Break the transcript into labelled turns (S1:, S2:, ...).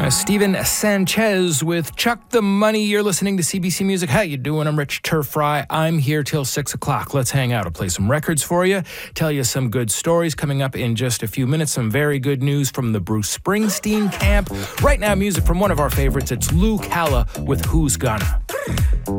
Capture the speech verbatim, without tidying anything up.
S1: Steven Sanchez with Chuck the Money. You're listening to C B C Music. How you doing? I'm Rich Turfry. I'm here till six o'clock. Let's hang out. I'll play some records for you, tell you some good stories coming up in just a few minutes. Some very good news from the Bruce Springsteen camp. Right now, music from one of our favorites. It's Lou Calla with Who's Gonna.